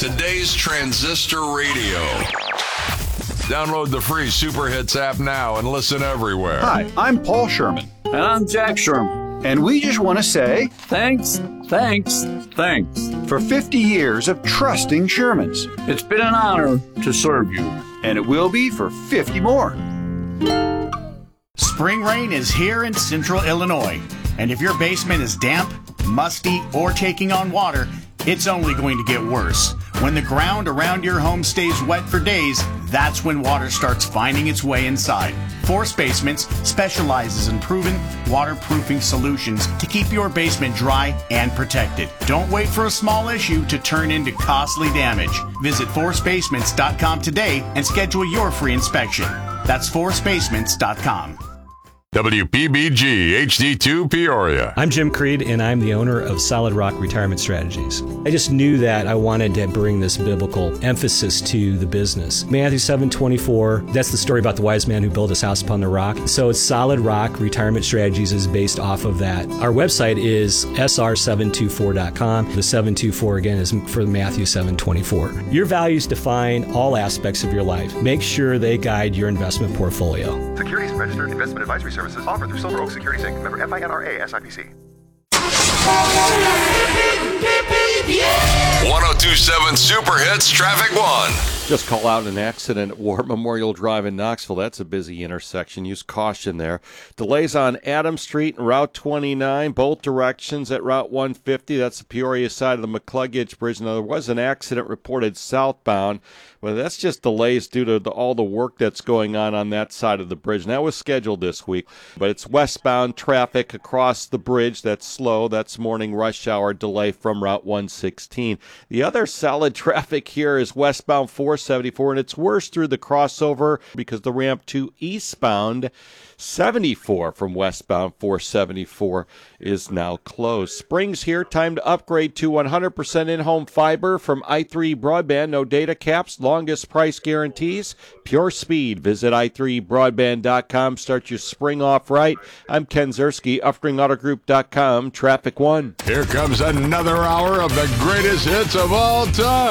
Today's Transistor Radio. Download the free Super Hits app now and listen everywhere. Hi, I'm Paul Sherman. And I'm Jack Sherman. And we just want to say thanks for 50 years of trusting Shermans. It's been an honor to serve you. And it will be for 50 more. Spring rain is here in central Illinois. And if your basement is damp, musty, or taking on water, it's only going to get worse. When the ground around your home stays wet for days, that's when water starts finding its way inside. Force Basements specializes in proven waterproofing solutions to keep your basement dry and protected. Don't wait for a small issue to turn into costly damage. Visit forcebasements.com today and schedule your free inspection. That's forcebasements.com. WPBG HD2 Peoria. I'm Jim Creed, and I'm the owner of Solid Rock Retirement Strategies. I just knew that I wanted to bring this biblical emphasis to the business. Matthew 7:24, that's the story about the wise man who built his house upon the rock. So it's Solid Rock Retirement Strategies is based off of that. Our website is sr724.com. The 724, again, is for Matthew 7:24. Your values define all aspects of your life. Make sure they guide your investment portfolio. Securities registered investment advisory services offered through Silver Oak Securities Inc. Member FINRA SIPC. 1027 Super Hits Traffic 1. Just call out an accident at War Memorial Drive in Knoxville. That's a busy intersection. Use caution there. Delays on Adams Street and Route 29, both directions at Route 150. That's the Peoria side of the McCluggage Bridge. Now, there was an accident reported southbound. Well, that's just delays due to all the work that's going on that side of the bridge. And that was scheduled this week. But it's westbound traffic across the bridge that's slow. That's morning rush hour delay from Route 116. The other solid traffic here is westbound 474, and it's worse through the crossover because the ramp to eastbound 74 from westbound 474 is now closed. Spring's here. Time to upgrade to 100% in-home fiber from i3 Broadband. No data caps, longest price guarantees, pure speed. Visit i3broadband.com. Start your spring off right. I'm Ken Zerski, UffringAutoGroup.com. Traffic 1. Here comes another hour of the greatest hits of all time.